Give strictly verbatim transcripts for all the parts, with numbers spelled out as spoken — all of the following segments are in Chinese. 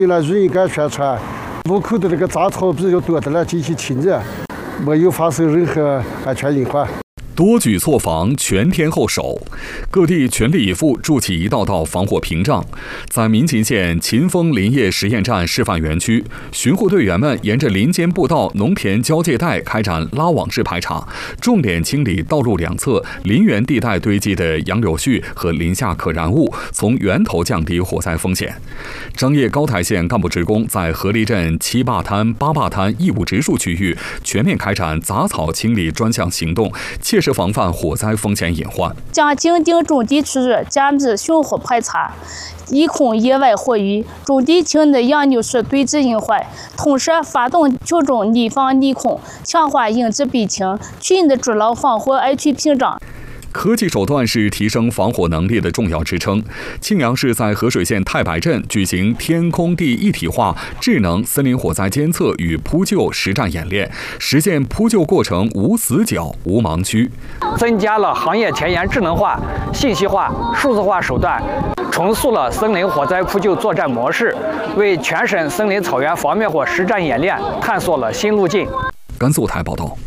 为了人员宣传，路口的那个杂草比较多的来进行清热，没有发生任何安全隐患。 多举措防，全天候守，各地全力以赴筑起一道道防火屏障。在民勤县秦峰林业实验站示范园区，巡护队员们沿着林间步道、农田交界带开展拉网式排查，重点清理道路两侧林园地带堆积的杨柳絮和林下可燃物，从源头降低火灾风险。张掖高台县干部职工在河狸镇七坝滩、八坝滩义务植树区域全面开展杂草清理专项行动，切实防范火灾风险隐患， 将紧盯种地区域，加密巡护排查，一控野外活鱼、种地青的杨柳絮堆积隐患，同时发动群众逆防逆控，强化应急避清，群的筑牢防火安全屏障。 科技手段是提升防火能力的重要支撑。庆阳市在河水县太白镇举行天空地一体化智能森林火灾监测与扑救实战演练，实现扑救过程无死角、无盲区， 增加了行业前沿智能化、信息化、数字化手段，重塑了森林火灾扑救作战模式，为全省森林草原防灭火实战演练探索了新路径。 甘肃台报道。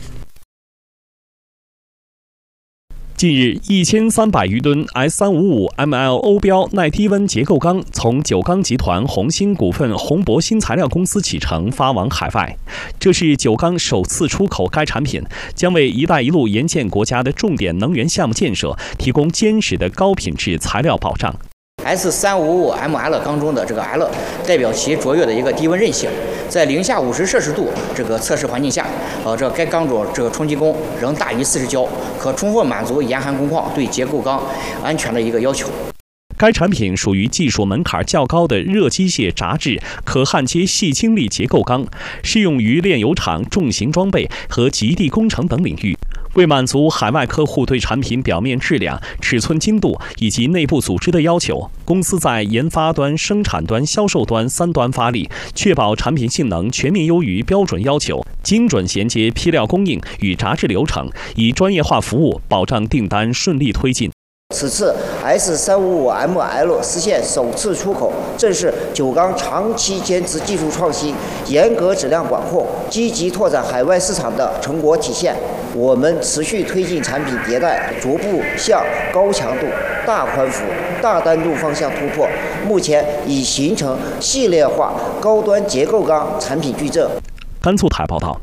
近日，一千三百余吨 S 三五五 M L 欧标耐低温结构钢从九钢集团红星股份宏博新材料公司启程发往海外。这是九钢首次出口该产品，将为“一带一路”沿线国家的重点能源项目建设提供坚实的高品质材料保障。 S 三五五 M L 钢中的这个 L 代表其卓越的一个低温韧性，在零下五十摄氏度这个测试环境下，呃，这该钢种这个冲击功仍大于四十焦，可充分满足严寒工况对结构钢安全的一个要求。 该产品属于技术门槛较高的热机械轧制可焊接细晶粒结构钢，适用于炼油厂、重型装备和极地工程等领域。为满足海外客户对产品表面质量、尺寸精度以及内部组织的要求，公司在研发端、生产端、销售端三端发力，确保产品性能全面优于标准要求，精准衔接批料供应与轧制流程，以专业化服务保障订单顺利推进。 此次 S 三五五 M L 实现首次出口，正是九钢长期坚持技术创新、严格质量管控、积极拓展海外市场的成果体现。我们持续推进产品迭代，逐步向高强度、大宽幅、大单度方向突破，目前已形成系列化高端结构钢产品矩阵。 甘肃台报道。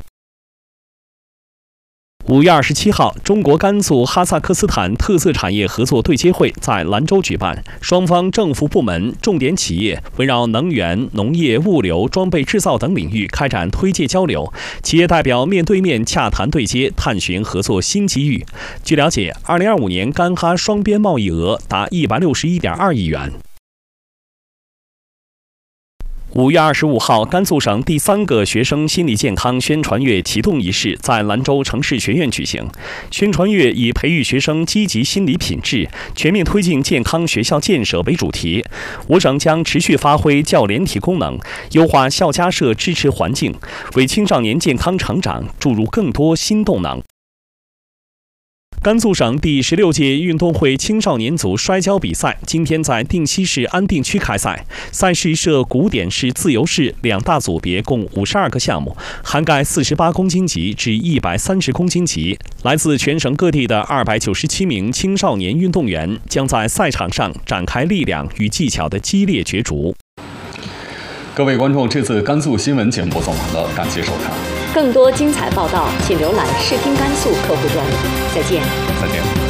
五月二十七号，中国甘肃哈萨克斯坦特色产业合作对接会在兰州举办，双方政府部门、重点企业围绕能源、农业、物流、装备制造等领域开展推介交流，企业代表面对面洽谈对接，探寻合作新机遇。据了解，二零二五年甘哈双边贸易额达一百六十一点二亿元。五月二十五号，甘肃省第三个学生心理健康宣传月启动仪式在兰州城市学院举行。宣传月以培育学生积极心理品质、全面推进健康学校建设为主题。我省将持续发挥教联体功能，优化校家社支持环境，为青少年健康成长注入更多新动能。甘肃省第十六届运动会青少年组摔跤比赛今天在定西市安定区开赛，赛事设古典式、自由式两大组别，共五十二个项目，涵盖四十八公斤级至一百三十公斤级。来自全省各地的二百九十七名青少年运动员将在赛场上展开力量与技巧的激烈角逐。 各位观众，这次甘肃新闻节目播送完了，感谢收看。 更多精彩报道，请浏览视听甘肃客户端。再见。 再见。